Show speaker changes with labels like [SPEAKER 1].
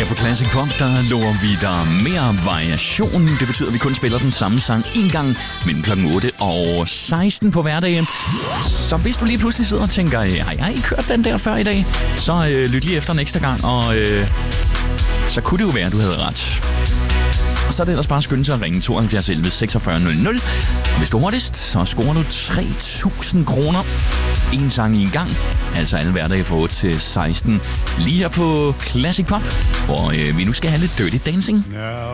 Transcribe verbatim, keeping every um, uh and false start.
[SPEAKER 1] Her på Classic Pop, der lover vi dig mere variation. Det betyder, at vi kun spiller den samme sang en gang mellem klokken otte og seksten på hverdagen. Så hvis du lige pludselig sidder og tænker, har jeg ikke hørt den der før i dag? Så øh, lyt lige efter en ekstra gang, og øh, så kunne det jo være, at du havde ret. Og så er det ellers bare at skynde sig at ringe tooghalvfjerds elleve seksogfyrre nul nul. Og hvis du er hurtigst, så scorer du tre tusind kroner. En sang i en gang. Altså alle hverdage fra otte til seksten. Lige her på Classic Pop, hvor øh, vi nu skal have lidt Dirty Dancing.